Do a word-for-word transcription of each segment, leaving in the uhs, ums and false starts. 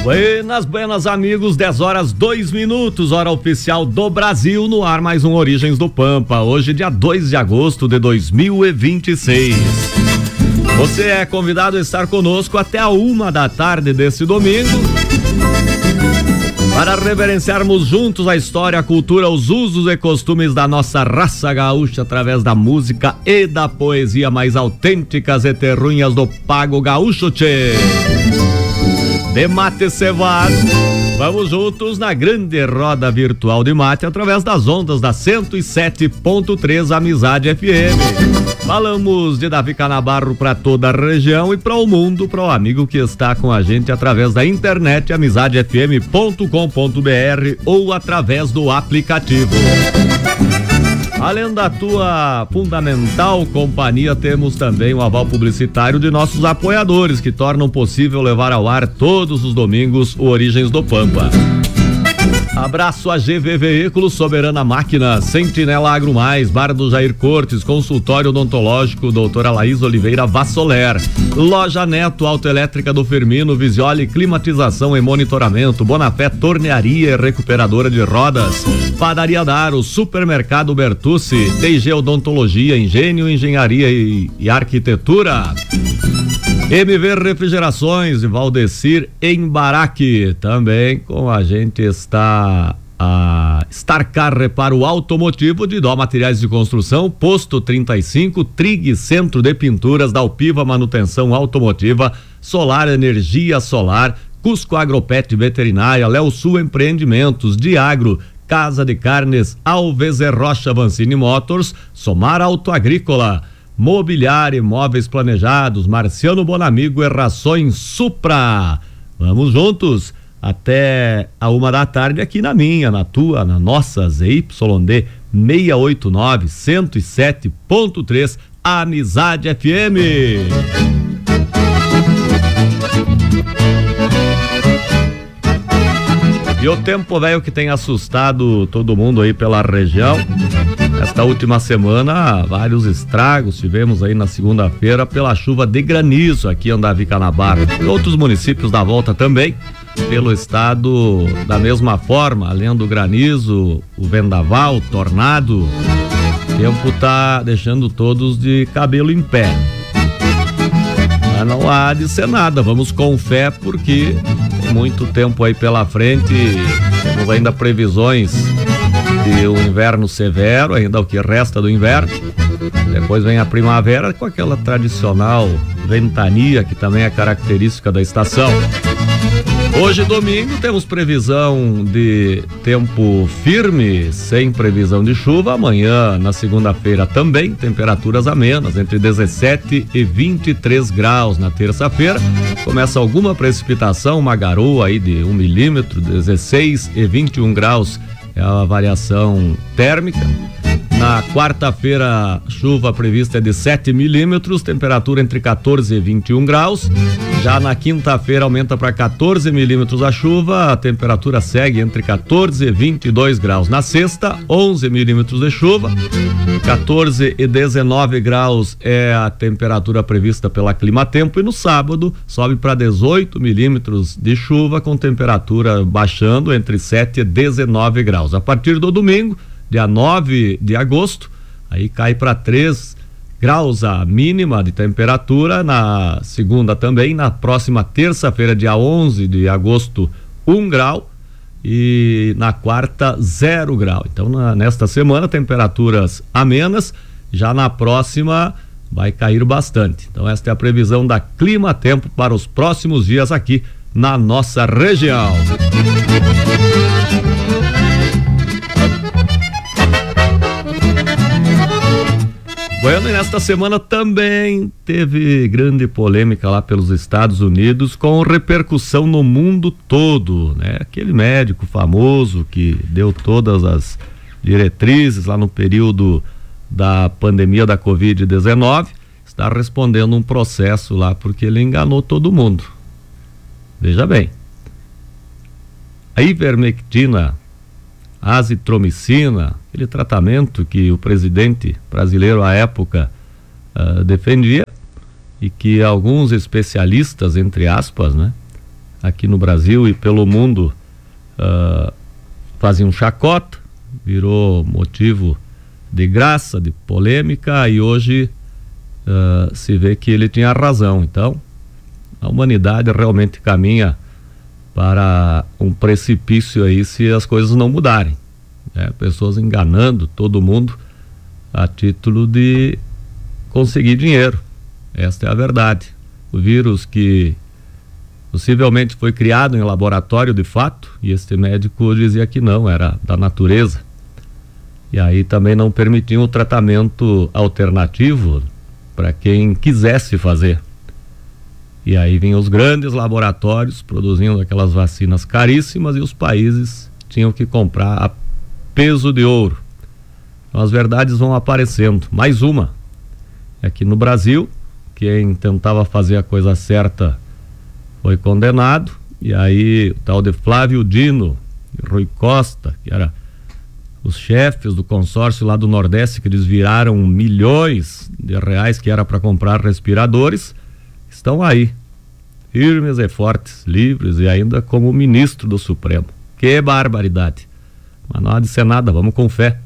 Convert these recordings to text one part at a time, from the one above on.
Buenas, buenas amigos, dez horas dois minutos, hora oficial do Brasil, no ar mais um Origens do Pampa, hoje dia dois de agosto de dois mil e vinte e seis. Você é convidado a estar conosco até a uma da tarde desse domingo, para reverenciarmos juntos a história, a cultura, os usos e costumes da nossa raça gaúcha através da música e da poesia mais autênticas e terrunhas do Pago Gaúcho, tchê. De mate cevado, vamos juntos na grande roda virtual de mate através das ondas da cento e sete ponto três Amizade F M. Falamos de Davi Canabarro para toda a região e para o mundo, para o amigo que está com a gente através da internet amizade f m ponto com ponto b r ou através do aplicativo. Além da tua fundamental companhia, temos também o aval publicitário de nossos apoiadores, que tornam possível levar ao ar todos os domingos o Origens do Pampa. Abraço a G V Veículos, Soberana Máquina, Sentinela Agro Mais, Bar do Jair Cortes, Consultório Odontológico, doutora Laís Oliveira Vassoler, Loja Neto, Autoelétrica do Firmino, Visiole, Climatização e Monitoramento, Bonafé, Tornearia e Recuperadora de Rodas, Padaria Daro, Supermercado Bertucci, T G Odontologia, Engenho, Engenharia e, e Arquitetura. M V Refrigerações e Valdecir Embaraque. Também com a gente está a Starcar Reparo Automotivo, de Dó Materiais de Construção, Posto trinta e cinco, Trig Centro de Pinturas, da Alpiva Manutenção Automotiva, Solar Energia Solar, Cusco Agropet Veterinária, Léo Sul Empreendimentos, Diagro, Casa de Carnes, Alves e Rocha Vancini Motors, Somar Auto Agrícola, Mobiliário, Imóveis Planejados, Marciano Bonamigo e Rações Supra. Vamos juntos até a uma da tarde aqui na minha, na tua, na nossa Z Y D seiscentos e oitenta e nove, cento e sete ponto três Amizade F M. E o tempo velho que tem assustado todo mundo aí pela região. Esta última semana, vários estragos tivemos aí na segunda-feira pela chuva de granizo aqui em Andavi Canabarro. E outros municípios da volta também, pelo estado da mesma forma, além do granizo, o vendaval, o tornado. O tempo tá deixando todos de cabelo em pé. Mas não há de ser nada, vamos com fé, porque tem muito tempo aí pela frente, temos ainda previsões de um inverno severo, ainda o que resta do inverno. Depois vem a primavera com aquela tradicional ventania que também é característica da estação. Hoje, domingo, temos previsão de tempo firme, sem previsão de chuva. Amanhã, na segunda-feira, também temperaturas amenas, entre dezessete e vinte e três graus. Na terça-feira, começa alguma precipitação, uma garoa aí de um milímetro, dezesseis e vinte e um graus é a variação térmica. Na quarta-feira, chuva prevista é de sete milímetros, temperatura entre quatorze e vinte e um graus. Já na quinta-feira aumenta para quatorze milímetros a chuva, a temperatura segue entre quatorze e vinte e dois graus. Na sexta, onze milímetros de chuva, quatorze e dezenove graus é a temperatura prevista pela Climatempo. E no sábado sobe para dezoito milímetros de chuva, com temperatura baixando entre sete e dezenove graus. A partir do domingo, dia nove de agosto, aí cai para três graus a mínima de temperatura. Na segunda também, na próxima terça-feira, dia onze de agosto, um grau, e na quarta, zero grau. Então, na, nesta semana, temperaturas amenas, já na próxima vai cair bastante. Então, esta é a previsão da Climatempo para os próximos dias aqui na nossa região. Bueno, e nesta semana também teve grande polêmica lá pelos Estados Unidos, com repercussão no mundo todo, né? Aquele médico famoso que deu todas as diretrizes lá no período da pandemia da covid dezenove, está respondendo um processo lá porque ele enganou todo mundo. Veja bem, a ivermectina, azitromicina, aquele tratamento que o presidente brasileiro à época uh, defendia e que alguns especialistas, entre aspas, né, aqui no Brasil e pelo mundo uh, faziam chacota, virou motivo de graça, de polêmica, e hoje uh, se vê que ele tinha razão. Então, a humanidade realmente caminha para um precipício aí se as coisas não mudarem, né? Pessoas enganando todo mundo a título de conseguir dinheiro. Esta é a verdade. O vírus que possivelmente foi criado em laboratório de fato, e este médico dizia que não, era da natureza. E aí também não permitiam o tratamento alternativo para quem quisesse fazer. E aí vinham os grandes laboratórios produzindo aquelas vacinas caríssimas e os países tinham que comprar a peso de ouro. Então as verdades vão aparecendo. Mais uma. Aqui no Brasil, quem tentava fazer a coisa certa foi condenado, e aí o tal de Flávio Dino e Rui Costa, que era os chefes do consórcio lá do Nordeste, que eles viraram milhões de reais que era para comprar respiradores, estão aí, firmes e fortes, livres e ainda como ministro do Supremo. Que barbaridade! Mas não há de ser nada, vamos com fé.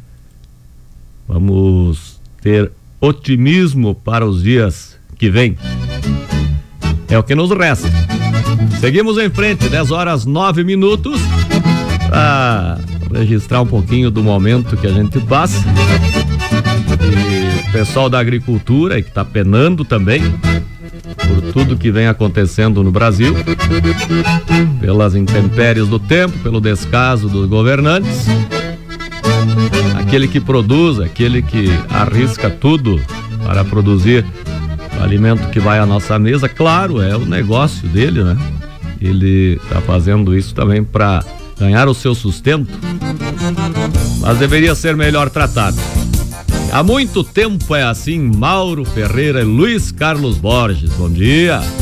Vamos ter otimismo para os dias que vêm. É o que nos resta. Seguimos em frente, dez horas nove minutos, para registrar um pouquinho do momento que a gente passa. E o pessoal da agricultura, que está penando também por tudo que vem acontecendo no Brasil, pelas intempéries do tempo, pelo descaso dos governantes. Aquele que produz, aquele que arrisca tudo para produzir o alimento que vai à nossa mesa, claro, é o negócio dele, né? Ele está fazendo isso também para ganhar o seu sustento, mas deveria ser melhor tratado. Há muito tempo é assim. Mauro Ferreira e Luiz Carlos Borges, bom dia.